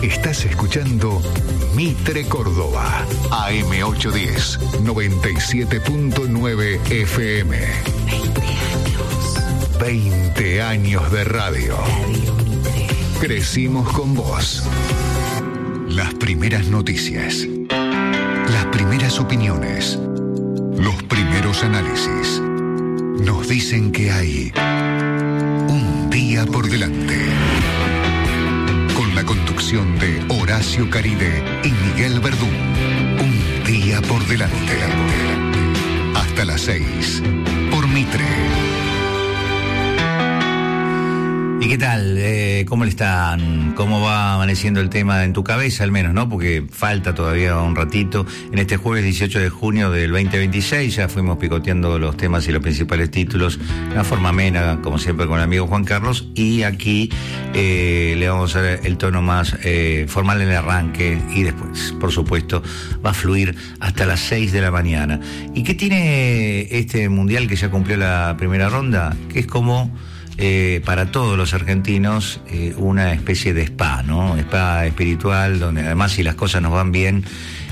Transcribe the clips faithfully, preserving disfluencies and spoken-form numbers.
Estás escuchando Mitre Córdoba, A M ochocientos diez, noventa y siete punto nueve F M. veinte años. veinte años de radio. Radio Mitre. Crecimos con vos. Las primeras noticias. Las primeras opiniones. Los primeros análisis. Nos dicen que hay un día por delante. Con la conducción de Horacio Caride y Miguel Verdún. Un día por delante. Hasta las seis. Por Mitre. ¿Y qué tal? Eh, ¿Cómo le están? ¿Cómo va amaneciendo el tema en tu cabeza al menos, no? Porque falta todavía un ratito. En este jueves dieciocho de junio del veinte veintiséis ya fuimos picoteando los temas y los principales títulos de una forma amena, como siempre con el amigo Juan Carlos. Y aquí eh, le vamos a dar el tono más eh, formal en el arranque y después, por supuesto, va a fluir hasta las seis de la mañana. ¿Y qué tiene este mundial que ya cumplió la primera ronda? Que es como... Eh, para todos los argentinos eh, una especie de spa, ¿no? Spa espiritual, donde además si las cosas nos van bien,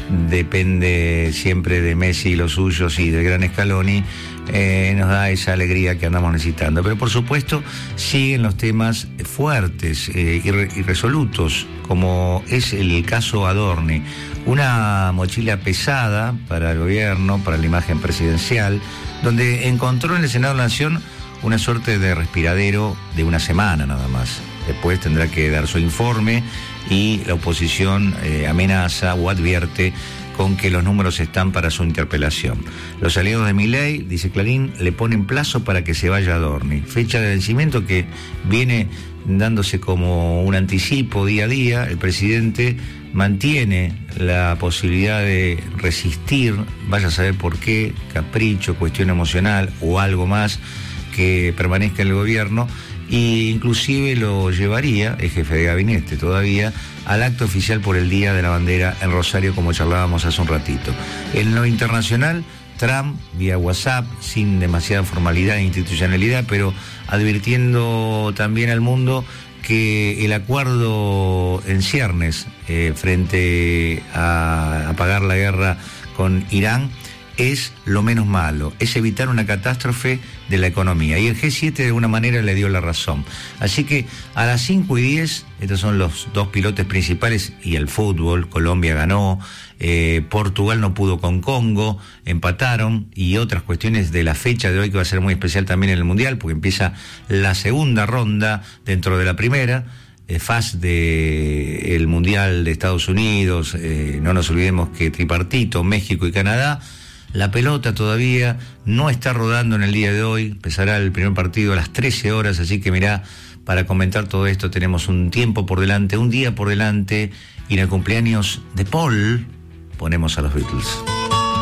depende siempre de Messi y los suyos y del gran Scaloni, eh, nos da esa alegría que andamos necesitando. Pero por supuesto siguen los temas fuertes eh, y resolutos, como es el caso Adorni, una mochila pesada para el gobierno, para la imagen presidencial, donde encontró en el Senado de la Nación una suerte de respiradero de una semana nada más. Después tendrá que dar su informe y la oposición eh, amenaza o advierte con que los números están para su interpelación. Los aliados de Milei, dice Clarín, le ponen plazo para que se vaya Adorni. Fecha de vencimiento que viene dándose como un anticipo día a día. El presidente mantiene la posibilidad de resistir, vaya a saber por qué, capricho, cuestión emocional o algo más, que permanezca en el gobierno, e inclusive lo llevaría, es jefe de gabinete todavía, al acto oficial por el Día de la Bandera en Rosario, como charlábamos hace un ratito. En lo internacional, Trump, vía WhatsApp, sin demasiada formalidad e institucionalidad, pero advirtiendo también al mundo que el acuerdo en ciernes eh, frente a apagar la guerra con Irán es lo menos malo, es evitar una catástrofe de la economía. Y el G siete de alguna manera le dio la razón. Así que a las cinco y diez, estos son los dos pilotes principales, y el fútbol, Colombia ganó, eh, Portugal no pudo con Congo, empataron, y otras cuestiones de la fecha de hoy que va a ser muy especial también en el Mundial, porque empieza la segunda ronda dentro de la primera. Eh, fase de el Mundial de Estados Unidos, eh, no nos olvidemos que tripartito, México y Canadá. La pelota todavía no está rodando en el día de hoy, empezará el primer partido a las trece horas, así que mirá, para comentar todo esto tenemos un tiempo por delante, un día por delante, y en el cumpleaños de Paul ponemos a los Beatles.